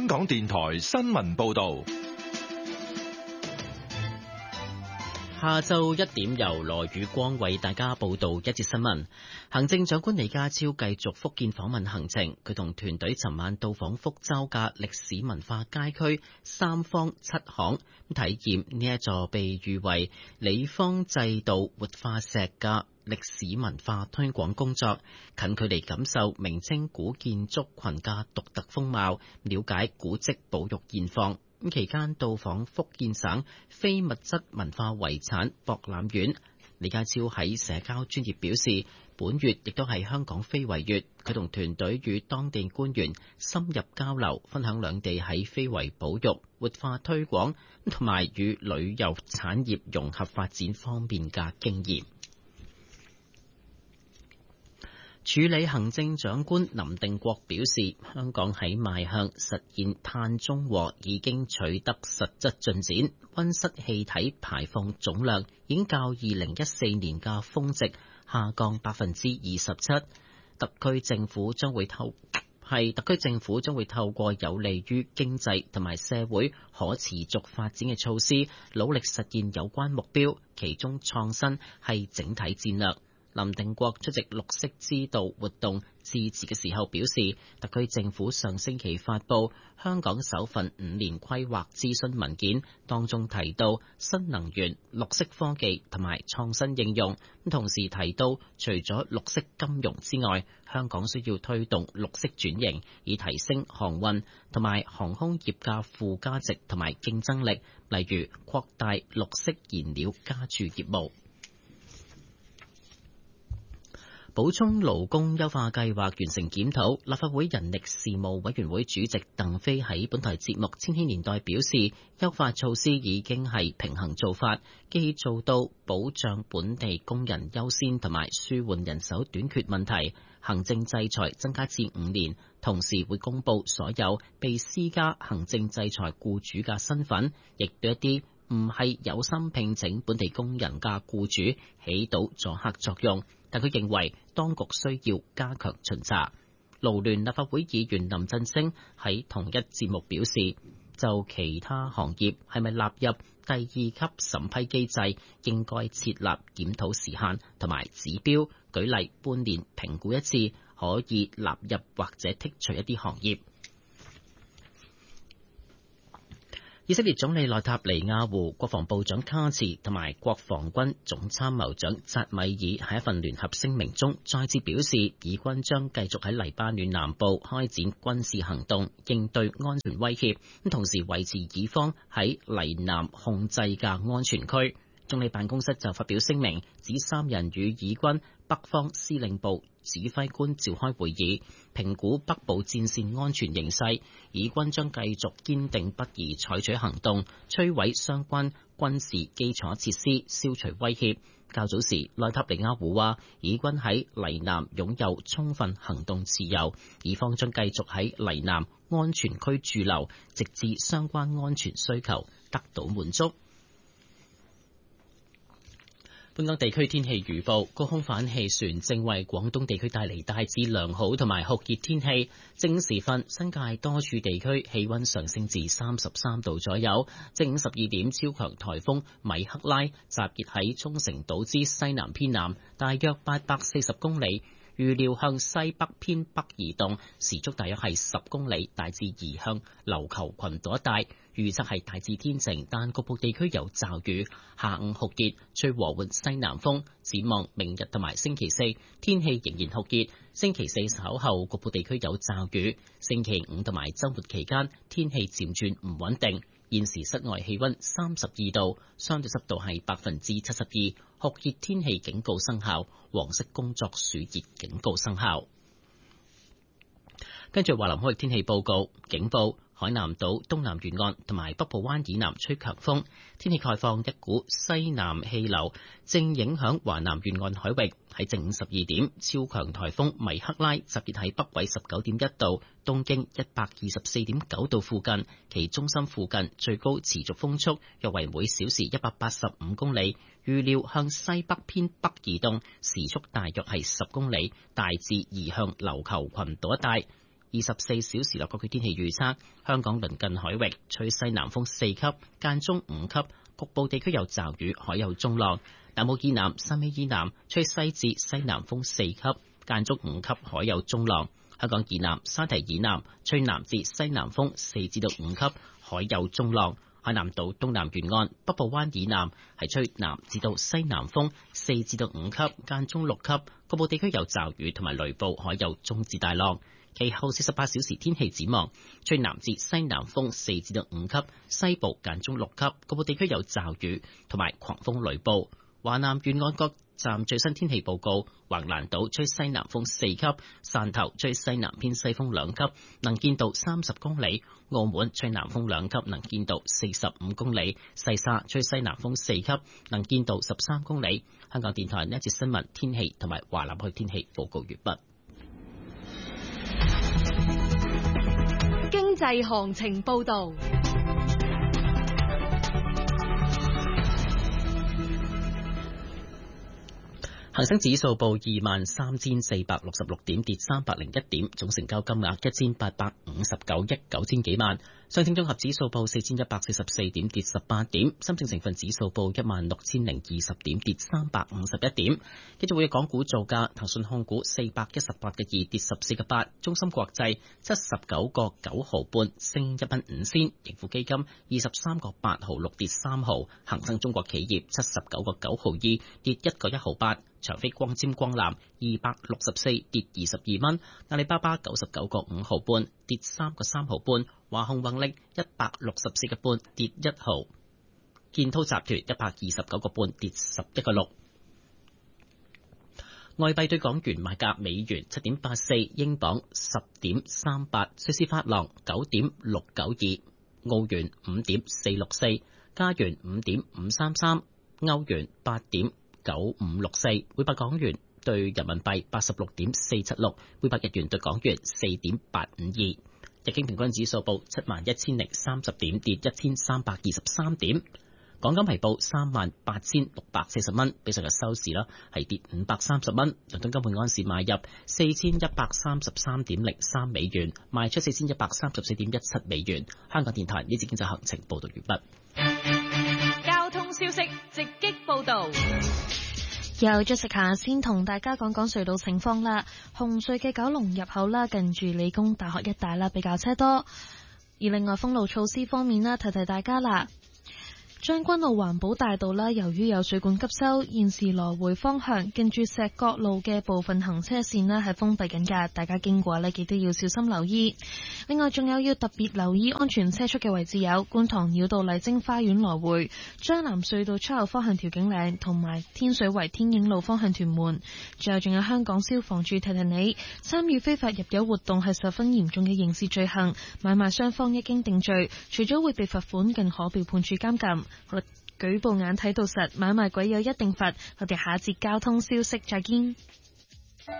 香港電台新聞報道。 下晝1點由羅宇光為大家報道一節新聞。行政長官李家超繼續福建訪問行程，佢同團隊尋晚到訪福州嘅歷史文化街區三坊七巷，體驗呢一座被譽為李方制度活化石嘅歷史文化推廣工作，近距離感受明清古建築群嘅獨特風貌，了解古蹟保育現況。期間到訪福建省非物質文化遺產博覽院。李家超喺社交專頁表示，本月亦都係香港非遺月，佢同團隊與當地官員深入交流，分享兩地喺非遺保育、活化推廣同埋與旅遊產業融合發展方面嘅經驗。署理行政長官林定國表示，香港喺邁向實現碳中和已經取得實質進展，溫室氣體排放總量已經較2014年嘅峰值下降27%。特區政府將會透過有利於經濟同埋社會可持續發展嘅措施，努力實現有關目標，其中創新係整體戰略。林定國出席綠色之道活動致辭嘅時候表示，特區政府上星期發布香港首份5年規劃諮詢文件，當中提到新能源、綠色科技同埋創新應用，同時提到除咗綠色金融之外，香港需要推動綠色轉型，以提升航運同埋航空業嘅附加值同埋競爭力，例如擴大綠色燃料加注業務。補充勞工優化計劃完成檢討，立法會人力事務委員會主席鄧飛喺本台節目《千禧年代》表示，優化措施已經係平衡做法，既做到保障本地工人優先同埋舒緩人手短缺問題，行政制裁增加至5年，同時會公布所有被施加行政制裁僱主嘅身份，亦對一啲唔係有心聘請本地工人嘅僱主起到阻嚇作用。但佢認為當局需要加強巡查。勞聯立法會議員林振昇喺同一節目表示，就其他行業係咪納入第2級審批機制，應該設立檢討時限同埋指標，舉例半年評估一次，可以納入或者剔除一啲行業。以色列總理內塔尼亞胡、國防部長卡茨同埋國防軍總參謀長扎米爾喺一份聯合聲明中再次表示，以軍將繼續喺黎巴嫩南部開展軍事行動，應對安全威脅，同時維持以方喺黎南控制嘅安全區。總理辦公室就發表聲明，指3人與以軍北方司令部指揮官召開會議，評估北部戰線安全形勢。以軍將繼續堅定不移採取行動，摧毀相關軍事基礎設施，消除威脅。較早時，內塔尼亞胡話，以軍喺黎南擁有充分行動自由，以方將繼續喺黎南安全區駐留，直至相關安全需求得到滿足。本港地區天氣預報，高空反氣旋正為廣東地區帶嚟大致良好同埋酷熱天氣。正午時分，新界多處地區氣溫上升至33度左右。正午12點，超強颱風米克拉集結喺沖繩島之西南偏南，大約840公里。預料向西北偏北移動，時速大約係10公里，大致移向琉球群島一帶。預測係大致天晴，但局部地區有驟雨。下午酷熱，吹和緩西南風。展望明日同埋星期4，天氣仍然酷熱。星期4稍後局部地區有驟雨。星期5同埋週末期間，天氣漸轉唔穩定。現時室外氣溫32度，相對濕度係72%，酷熱天氣警告生效，黃色工作暑熱警告生效。跟住華南海域天氣報告，警報。海南島東南沿岸同埋北部灣以南吹強風，天氣概況，一股西南氣流正影響華南沿岸海域。喺正午12點，超強颱風米克拉集結喺北緯19.1度、東經124.9度附近，其中心附近最高持續風速約為每小時185公里，預料向西北偏北移動，時速大約係10公里，大致移向琉球群島一帶。 24小時內各區天氣預測：香港鄰近海域吹西南風4級，間中5級，局部地區有驟雨，海有中浪。南澳以南、汕尾以南吹西至西南風4級，間中5級，海有中浪。香港以南、沙堤以南吹南至西南風4至到5級，海有中浪。海南島東南沿岸、北部灣以南係吹南至到西南風4至到5級，間中6級，局部地區有驟雨同埋雷暴，海有中至大浪。其後48小時天氣展望，吹南至西南風4至到5級，西部間中6級，局部地區有驟雨同埋狂風雷暴。華南沿岸各站最新天氣報告：橫瀾島吹西南風4級，汕頭吹西南偏西風2級，能見度30公里；澳門吹南風2級，能見度45公里；西沙吹西南風4級，能見度13公里。香港電台呢一節新聞天氣同埋華南區天氣報告完畢。 經濟行情報導。 恒生指數報23,466點，跌301點，總成交金額1859億9000幾萬。上證綜合指數報4144點，跌18點。深證成分指數報16020點，跌351點。繼續會港股造價，騰訊控股418個2，跌14個8。中芯國際79個9毫半，升1蚊5仙。盈富基金23個8毫6，跌3毫。恒生中國企業79個9毫2，跌1個1毫8。長飛光纖光纜264，跌22蚊。阿里巴巴99個5毫半，跌3個3毫半。華虹宏力164個半，跌1毫。建滔集團129個半，跌11個6。外幣對港元賣價：美元7.84，英鎊10.38，瑞士法郎9.692，澳元5.464，加元5.533，歐元8.9564，每百港元對人民幣86.476，每百日元對港元4.852。日經平均指數報71,030點，跌1323點。港金係報38,640蚊，比上日收市啦係跌530蚊。倫敦金每盎司買入4133.03美元，賣出4134.17美元。香港電台呢節經濟行情報道完畢。 交通消息直擊報道。 有咗食下先同大家講講隧道情況啦。紅隧嘅九龍入口啦，近住理工大學一帶啦，比較車多。而另外封路措施方面啦，提提大家啦。將軍澳環保大道啦，由於有水管急修，現時來回方向近住石角路嘅部分行車線呢係封閉緊㗎，大家經過呢記得要小心留意。另外仲有要特別留意安全車速嘅位置有觀塘繞道麗晶花園來回、將南隧道出口方向調景嶺，同埋天水圍天影路方向屯門。最後仲有香港消防處提提你，參與非法入油活動係十分嚴重嘅刑事罪行，買賣雙方一經定罪，除咗會被罰款，更可被判處監禁。好啦，舉報眼睇到實，買賣鬼有一定罰。我哋下節交通消息再見。